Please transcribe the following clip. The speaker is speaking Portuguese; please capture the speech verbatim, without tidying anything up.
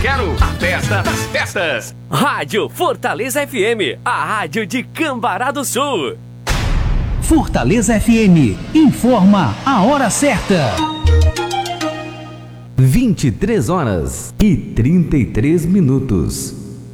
quero a festa das festas. Rádio Fortaleza F M, a rádio de Cambará do Sul. Fortaleza F M informa a hora certa. vinte e três horas e trinta e três minutos.